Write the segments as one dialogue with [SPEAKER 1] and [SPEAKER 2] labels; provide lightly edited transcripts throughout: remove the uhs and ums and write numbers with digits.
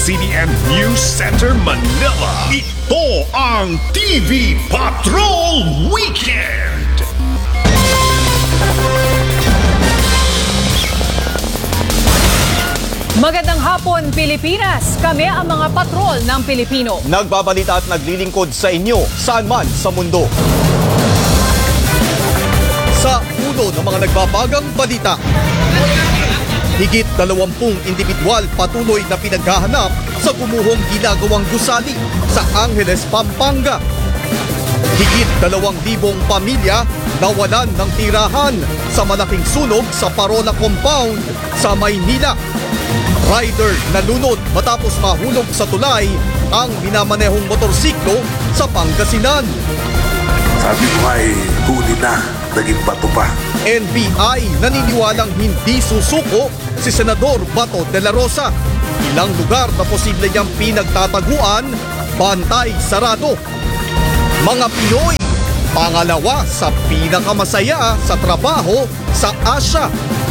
[SPEAKER 1] CDN News Center, Manila. Ito ang TV Patrol Weekend.
[SPEAKER 2] Magandang hapon, Pilipinas! Kami ang mga patrol ng Pilipino.
[SPEAKER 3] Nagbabalita at naglilingkod sa inyo saan man sa mundo. Sa ulo ng mga nagbabagang balita, higit 20 individual patuloy na pinaghahanap sa gumuhong ginagawang gusali sa Angeles, Pampanga. Higit 2,000 pamilya nawalan ng tirahan sa malaking sunog sa Parola Compound sa Maynila. Rider nalunod matapos mahulog sa tulay ang minamanehong motorsiklo sa Pangasinan.
[SPEAKER 4] Sabi ko ay huli na, naging bato pa.
[SPEAKER 3] NBI naniniwalang hindi susuko si Senador Bato de la Rosa. Ilang lugar na posible niyang pinagtataguan, bantay sarado. Mga Pinoy, pangalawa sa pinakamasaya sa trabaho sa Asia.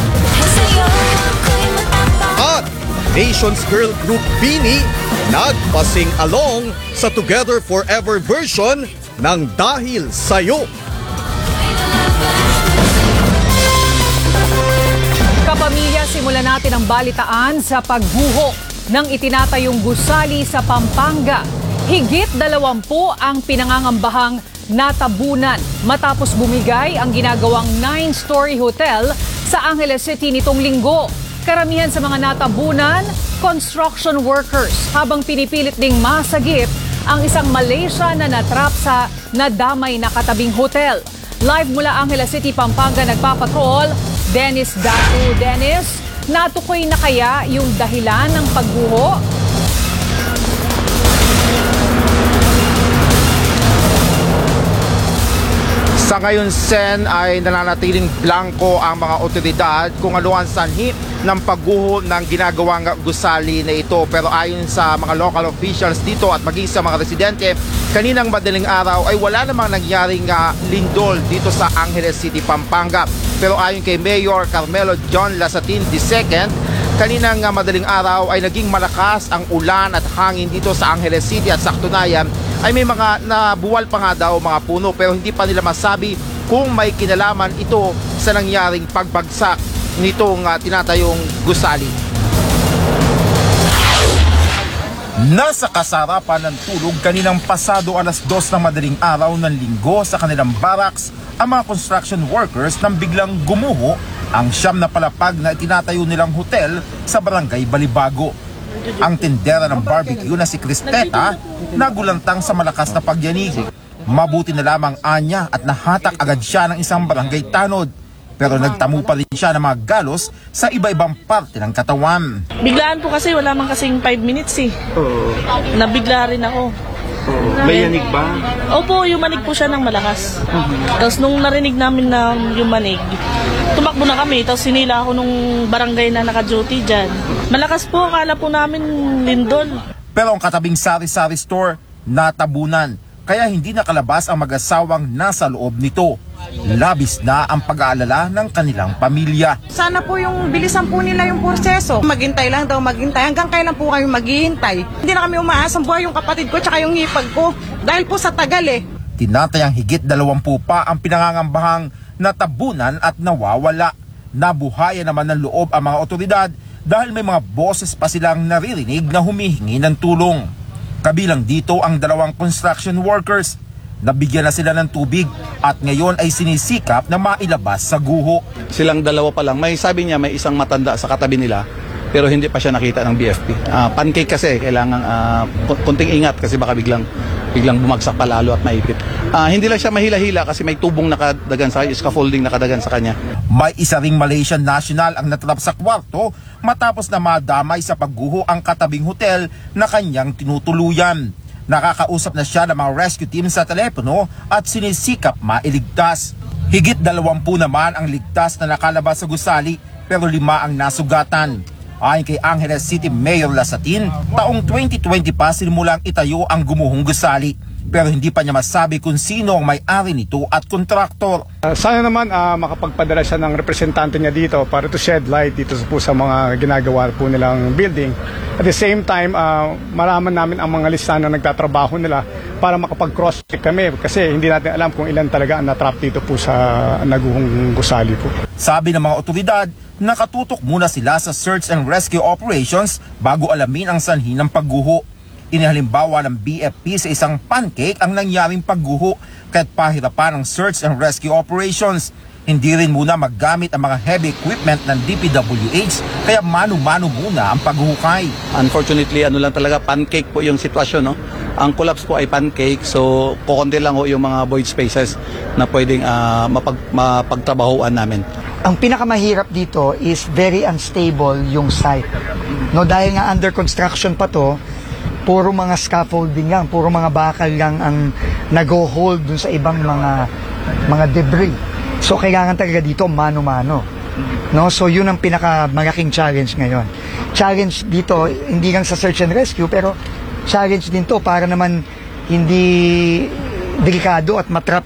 [SPEAKER 3] At Nations Girl Group Bini nagpasing along sa Together Forever version ng Dahil Sa'yo.
[SPEAKER 2] Kapamilya, simulan natin ang balitaan sa pagguho ng itinatayong gusali sa Pampanga. Higit 20 ang pinangangambahang natabunan matapos bumigay ang ginagawang 9-story hotel sa Angeles City nitong linggo. Karamihan sa mga natabunan, construction workers, habang pinipilit ding masagip ang isang Malaysia na natrap sa nadamay na katabing hotel. Live mula Angeles City, Pampanga, nagpapatrol Dennis Datu. Dennis, natukoy na kaya yung dahilan ng pagguho?
[SPEAKER 5] Sa ngayon, Sen, ay nananatiling blanco ang mga otoridad kung ano ang sanhi ng pagguho ng ginagawang gusali na ito. Pero ayon sa mga local officials dito at maging sa mga residente, kaninang madaling araw ay wala namang nangyaring lindol dito sa Angeles City, Pampanga. Pero ayon kay Mayor Carmelo John Lasatin II, kaninang madaling araw ay naging malakas ang ulan at hangin dito sa Angeles City at sa katunayan ay may mga nabuwal pa nga daw mga puno pero hindi pa nila masabi kung may kinalaman ito sa nangyaring pagbagsak nitong tinatayong gusali. Nasa kasarapan ng tulog kaninang pasado alas 2 ng madaling araw ng linggo sa kanilang barracks ang mga construction workers nang biglang gumuho ang siyam na palapag na itinatayo nilang hotel sa Barangay Balibago. Ang tindera ng barbecue na si Cristeta nagulantang sa malakas na pagyanig. Mabuti na lamang anya at nahatak agad siya ng isang barangay tanod. Pero nagtamo pa rin siya ng mga galos sa iba-ibang parte ng katawan.
[SPEAKER 6] Biglaan po kasi, wala man kasing 5 minutes eh. Nabigla rin ako.
[SPEAKER 5] May yanig ba?
[SPEAKER 6] Opo, yung manig po siya ng malakas. Tapos nung narinig namin na yung manig, tumakbo na kami. Tapos sinila ako nung barangay na naka-duty dyan. Malakas po, akala po namin lindol.
[SPEAKER 5] Pero ang katabing sari-sari store natabunan. Kaya hindi nakalabas ang mag-asawang nasa loob nito. Labis na ang pag-aalala ng kanilang pamilya.
[SPEAKER 7] Sana po yung bilisan po nila yung proseso. Maghintay lang daw, maghintay. Hanggang kailan po kami maghihintay? Hindi na kami umaasang buhay yung kapatid ko tsaka yung hipag ko. Dahil po sa tagal eh.
[SPEAKER 5] Tinatayang higit 20 pa ang pinangangambahang natabunan at nawawala. Nabuhayan naman ng loob ang mga otoridad dahil may mga boses pa silang naririnig na humihingi ng tulong. Kabilang dito ang 2 construction workers. Nabigyan na sila ng tubig at ngayon ay sinisikap na mailabas sa guho.
[SPEAKER 8] Silang 2 pa lang. May sabi niya may isang matanda sa katabi nila pero hindi pa siya nakita ng BFP. Pancake kasi kailangan kunting ingat kasi baka biglang bumagsak pa lalo at maipit. Hindi lang siya mahila-hila kasi may tubong nakadagan sa kanya, scaffolding nakadagan sa kanya.
[SPEAKER 5] May isa ring Malaysian national ang natrap sa kwarto matapos na madamay sa pagguho ang katabing hotel na kanyang tinutuluyan. Nakakausap na siya ng mga rescue team sa telepono at sinisikap mailigtas. Higit 20 naman ang ligtas na nakalabas sa gusali pero 5 ang nasugatan. Ayon kay Angeles City Mayor Lasatin, taong 2020 pa sinimulang itayo ang gumuhong gusali. pero hindi pa niya masabi kung sino ang may-ari nito at kontraktor.
[SPEAKER 9] Sana naman makapagpadala siya ng representante niya dito para to shed light dito po sa mga ginagawa po nilang building. At the same time, malaman namin ang mga lista na nagtatrabaho nila para makapag-cross-check kami kasi hindi natin alam kung ilan talaga ang natrap dito po sa naguhong gusali po.
[SPEAKER 5] Sabi ng mga otoridad, nakatutok muna sila sa search and rescue operations bago alamin ang sanhi ng pagguho. Inihalimbawa ng BFP sa isang pancake ang nangyaring pagguho kahit pahirapan ang search and rescue operations. Hindi rin muna maggamit ang mga heavy equipment ng DPWH kaya mano-mano muna ang paghuhukay.
[SPEAKER 8] Unfortunately, lang talaga, pancake po yung sitwasyon, no? Ang collapse po ay pancake, so kukunti lang ho yung mga void spaces na pwedeng mapagtrabahuan namin.
[SPEAKER 10] Ang pinakamahirap dito is very unstable yung site. No, dahil nga under construction pa to, puro mga scaffolding lang, puro mga bakal lang ang nag-hold dun sa ibang mga debris. So kailangan talaga dito mano-mano. No, so yun ang pinakamalaking challenge ngayon. Challenge dito hindi lang sa search and rescue pero challenge din to para naman hindi delikado at matrap